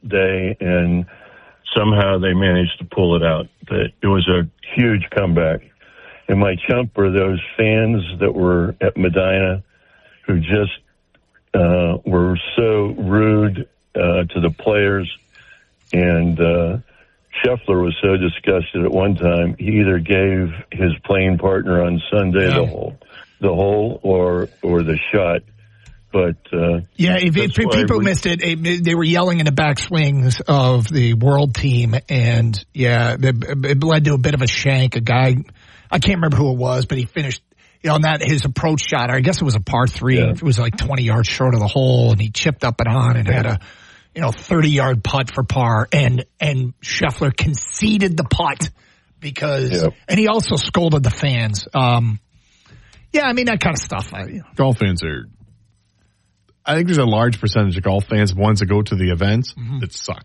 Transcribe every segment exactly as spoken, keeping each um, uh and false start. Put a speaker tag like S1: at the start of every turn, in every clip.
S1: day, and somehow they managed to pull it out. It was a huge comeback. And my chump were those fans that were at Medina who just uh, were so rude uh, to the players. And uh, Scheffler was so disgusted at one time, he either gave his playing partner on Sunday yeah. the hole, the hole or or the shot. But uh,
S2: yeah, if, if people we, missed it, it, they were yelling in the backswings of the world team, and yeah, it, it led to a bit of a shank. A guy, I can't remember who it was, but he finished, you know, on that his approach shot. I guess it was a par three. Yeah. It was like twenty yards short of the hole, and he chipped up and on and yeah. had a, you know, thirty yard putt for par, and and Scheffler conceded the putt because, yep. and he also scolded the fans. Um, yeah, I mean that kind of stuff. I, you know.
S3: Golf fans are. I think there's a large percentage of golf fans, ones that go to the events, mm-hmm. that suck.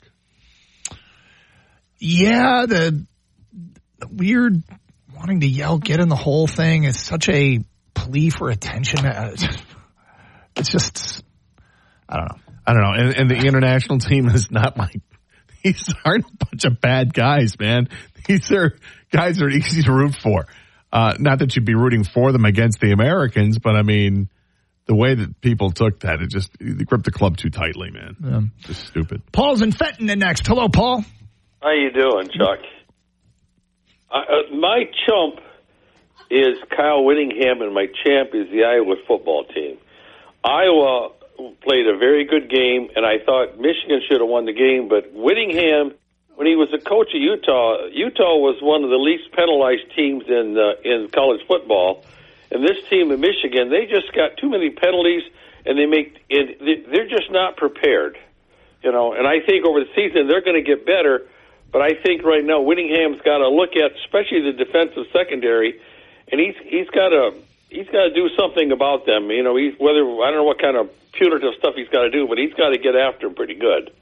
S3: Yeah, the, the weird wanting to yell, get in the whole thing is such a plea for attention. It's just, I don't know. I don't know. And, and the international team is not like, these aren't a bunch of bad guys, man. These are guys that are easy to root for. Uh, not that you'd be rooting for them against the Americans, but I mean, the way that people took that, it just it gripped the club too tightly, man. Yeah. Just stupid.
S2: Paul's in Fenton next. Hello, Paul.
S4: How you doing, Chuck? Uh, uh, my chump is Kyle Whittingham, and my champ is the Iowa football team. Iowa played a very good game, and I thought Michigan should have won the game, but Whittingham, when he was a coach at Utah, Utah was one of the least penalized teams in uh, in college football. And this team in Michigan, they just got too many penalties, and they make and they're just not prepared, you know. And I think over the season they're going to get better, but I think right now Whittingham's got to look at, especially the defensive secondary, and he's he's got to he's got to do something about them. You know, he's whether I don't know what kind of punitive stuff he's got to do, but he's got to get after them pretty good.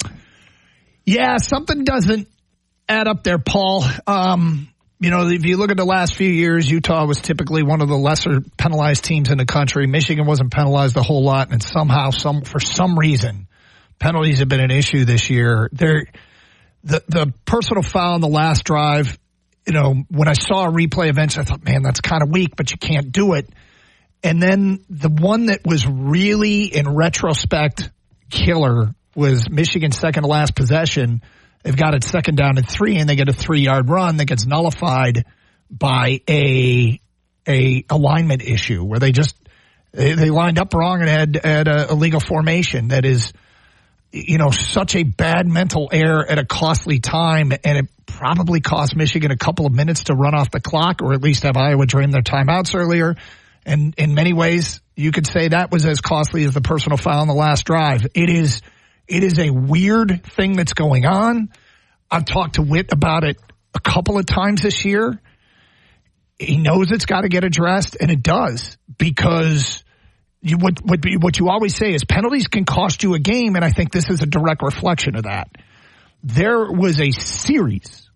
S2: Yeah, something doesn't add up there, Paul. Um, You know, if you look at the last few years, Utah was typically one of the lesser penalized teams in the country. Michigan wasn't penalized a whole lot, and somehow, some for some reason, penalties have been an issue this year. They're, the the personal foul on the last drive, you know, when I saw a replay eventually, I thought, man, that's kind of weak, but you can't do it. And then the one that was really, in retrospect, killer was Michigan's second to last possession. They've got it second down and three, and they get a three-yard run that gets nullified by a a alignment issue where they just they, they lined up wrong and had had a illegal formation that is, you know, such a bad mental error at a costly time, and it probably cost Michigan a couple of minutes to run off the clock, or at least have Iowa drain their timeouts earlier. And in many ways, you could say that was as costly as the personal foul on the last drive. It is. It is a weird thing that's going on. I've talked to Whit about it a couple of times this year. He knows it's got to get addressed, and it does, because you, what, what, what you always say is penalties can cost you a game, and I think this is a direct reflection of that. There was a series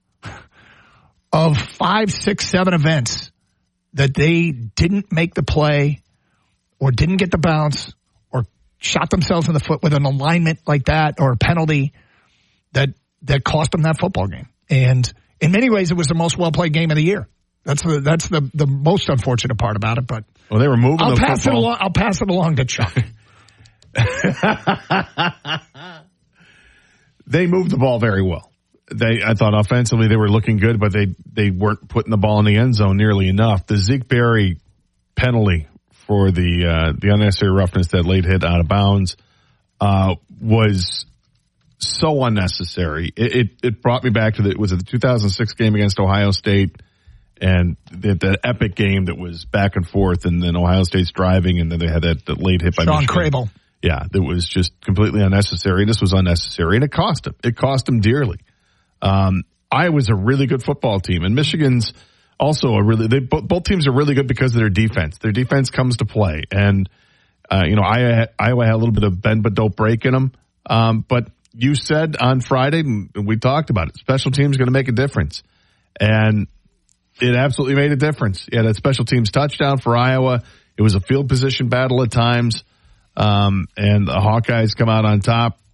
S2: of five, six, seven events that they didn't make the play or didn't get the bounce shot themselves in the foot with an alignment like that or a penalty that that cost them that football game. And in many ways, it was the most well-played game of the year. That's the that's the, the most unfortunate part about it. But
S3: well, they were moving.
S2: I'll
S3: the
S2: pass
S3: football.
S2: it along. I'll pass it along to Chuck.
S3: They moved the ball very well. They, I thought offensively they were looking good, but they they weren't putting the ball in the end zone nearly enough. The Zeke Berry penalty for the uh, the unnecessary roughness, that late hit out of bounds, uh, was so unnecessary. It, it it brought me back to the was it the two thousand six game against Ohio State, and the, the epic game that was back and forth, and then Ohio State's driving, and then they had that, that late hit by
S2: Sean
S3: Michigan.
S2: Crable.
S3: Yeah, that was just completely unnecessary. This was unnecessary, and it cost him. It cost him dearly. Um, Iowa's a really good football team, and Michigan's also a really, they, both, both teams are really good because of their defense. Their defense comes to play. And, uh, you know, Iowa, Iowa had a little bit of bend but don't break in them. Um, but you said on Friday, and we talked about it, special teams are going to make a difference. And it absolutely made a difference. Yeah, that special teams touchdown for Iowa. It was a field position battle at times. Um, and the Hawkeyes come out on top.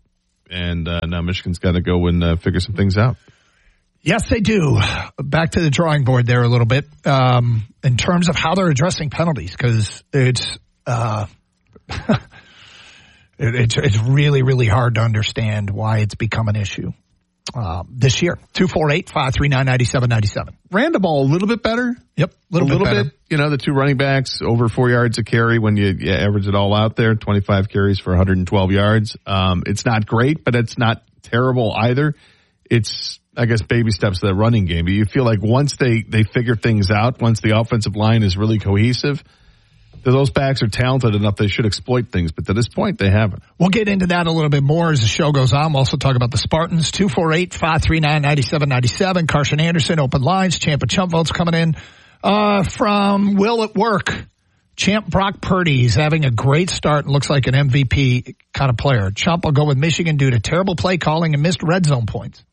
S3: And uh, now Michigan's got to go and uh, figure some things out.
S2: Yes, they do. Back to the drawing board there a little bit um, in terms of how they're addressing penalties, because it's, uh, it, it's it's really, really hard to understand why it's become an issue uh, this year. two four eight, five three nine, nine seven nine seven.
S3: Ran the ball a little bit better.
S2: Yep, little
S3: a little
S2: bit,
S3: bit. You know, the two running backs over four yards a carry when you, you average it all out there. twenty-five carries for one hundred twelve yards. Um, it's not great, but it's not terrible either. It's, I guess, baby steps to that running game. But you feel like once they, they figure things out, once the offensive line is really cohesive, those backs are talented enough they should exploit things. But to this point, they haven't.
S2: We'll get into that a little bit more as the show goes on. We'll also talk about the Spartans. two four eight, five three nine, nine seven nine seven. Carson Anderson, open lines. Champ and Chump votes coming in uh, from Will at work. Champ Brock Purdy is having a great start and looks like an M V P kind of player. Chump will go with Michigan due to terrible play calling and missed red zone points.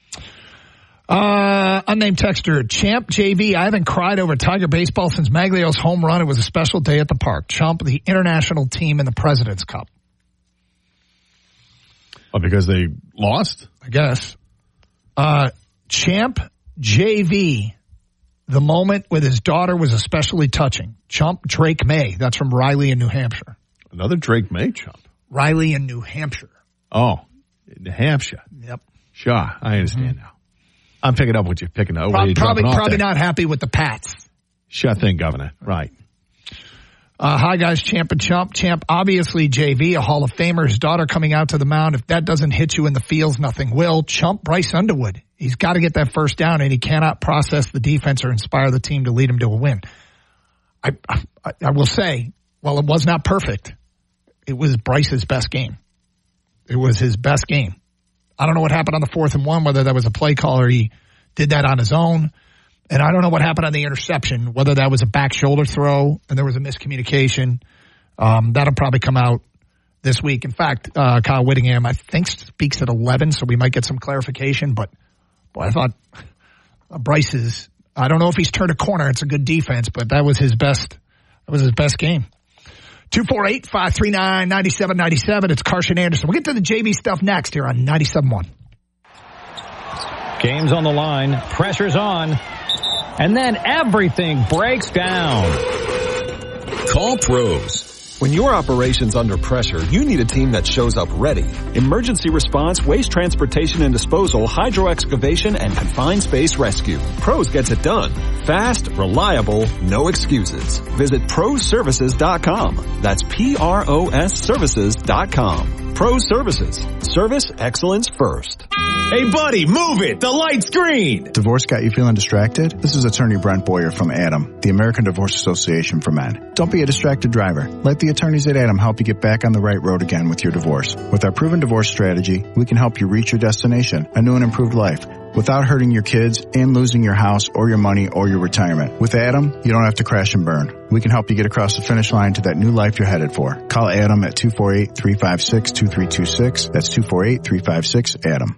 S2: Uh, unnamed texter, Champ J V, I haven't cried over Tiger baseball since Maglio's home run. It was a special day at the park. Chump, the international team in the President's Cup.
S3: Oh, because they lost?
S2: I guess. Uh, Champ J V, the moment with his daughter was especially touching. Chump Drake May. That's from Riley in New Hampshire.
S3: Another Drake May chump.
S2: Riley in New Hampshire.
S3: Oh, New Hampshire.
S2: Yep.
S3: Sure, I understand mm-hmm. now. I'm picking up what you're picking up.
S2: Probably, probably, probably not happy with the Pats.
S3: Sure thing, Governor. Right.
S2: Uh, hi, guys. Champ and Chump. Champ, obviously, J V, a Hall of Famer. His daughter coming out to the mound. If that doesn't hit you in the feels, nothing will. Chump, Bryce Underwood. He's got to get that first down, and he cannot process the defense or inspire the team to lead him to a win. I, I, I will say, while it was not perfect, it was Bryce's best game. It was his best game. I don't know what happened on the fourth and one, whether that was a play call or he did that on his own. And I don't know what happened on the interception, whether that was a back shoulder throw and there was a miscommunication. Um, that'll probably come out this week. In fact, uh, Kyle Whittingham, I think, speaks at eleven, so we might get some clarification. But, boy, I thought uh, Bryce's, I don't know if he's turned a corner. It's a good defense, but that was his best, that was his best game. two four eight, five three nine, nine seven nine seven. It's Carson Anderson. We'll get to the J V stuff next here on ninety-seven point one.
S5: Game's on the line. Pressure's on. And then everything breaks down.
S6: Call Pros.
S7: When your operation's under pressure, you need a team that shows up ready. Emergency response, waste transportation and disposal, hydro excavation, and confined space rescue. Pros gets it done. Fast, reliable, no excuses. Visit pros services dot com. That's P R O S services dot com. Pros Services. Service excellence first.
S6: Hey buddy, move it! The light's green!
S8: Divorce got you feeling distracted? This is attorney Brent Boyer from ADAM, the American Divorce Association for Men. Don't be a distracted driver. Let the attorneys at ADAM help you get back on the right road again with your divorce. With our proven divorce strategy, we can help you reach your destination, a new and improved life, without hurting your kids and losing your house or your money or your retirement. With ADAM, you don't have to crash and burn. We can help you get across the finish line to that new life you're headed for. Call ADAM at two four eight, three five six, two three two six. That's two four eight, three five six, ADAM.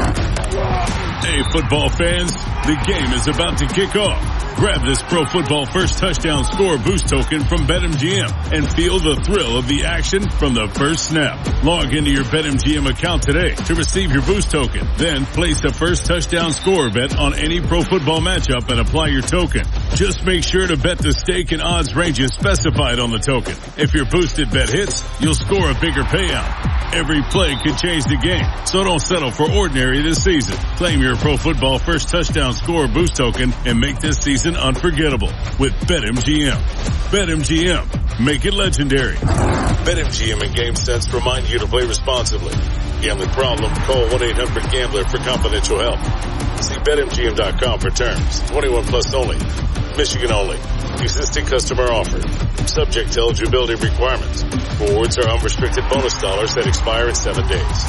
S9: Hey, football fans, the game is about to kick off. Grab this Pro Football First Touchdown Score boost token from BetMGM and feel the thrill of the action from the first snap. Log into your BetMGM account today to receive your boost token. Then place a first touchdown score bet on any pro football matchup and apply your token. Just make sure to bet the stake and odds ranges specified on the token. If your boosted bet hits, you'll score a bigger payout. Every play could change the game, so don't settle for ordinary this season. Claim your Pro Football First Touchdown Score boost token and make this season unforgettable with BetMGM. BetMGM. Make it legendary. BetMGM and GameSense remind you to play responsibly. Gambling problem? Call one eight hundred gambler for confidential help. See Bet M G M dot com for terms. twenty-one plus only. Michigan only. Existing customer offer. Subject to eligibility requirements. Rewards are unrestricted bonus dollars that expire in seven days.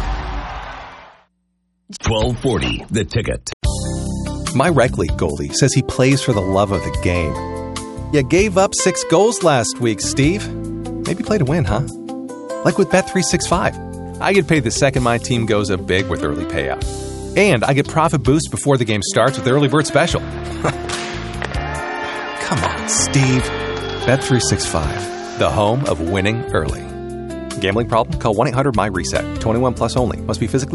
S6: twelve forty, The Ticket.
S10: My rec league goalie says he plays for the love of the game. You gave up six goals last week, Steve. Maybe play to win, huh? Like with Bet three sixty-five. I get paid the second my team goes up big with early payout. And I get profit boost before the game starts with the early bird special. Come on, Steve. Bet three sixty-five, the home of winning early. Gambling problem? Call one eight hundred M Y RESET. twenty-one plus only. Must be physically